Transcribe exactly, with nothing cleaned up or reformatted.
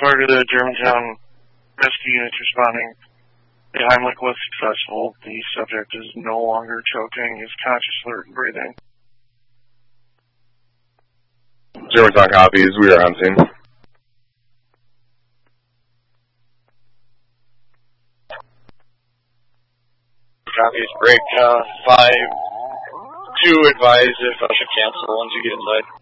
far to the Germantown rescue units responding. The Heimlich was successful. The subject is no longer choking, is conscious, alert, and breathing. Germantown copies. We are on scene. Copies. Break. Uh, five. Two advise if I should cancel once you get inside.